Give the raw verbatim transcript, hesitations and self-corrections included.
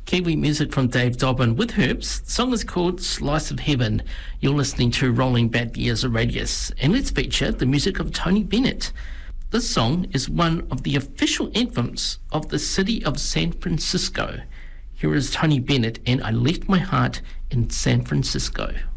Kiwi music from Dave Dobbin with Herbs. The song is called Slice of Heaven. You're listening to Rolling Back the Years of Radius, and let's feature the music of Tony Bennett. This song is one of the official anthems of the city of San Francisco. Here is Tony Bennett and I Left My Heart in San Francisco.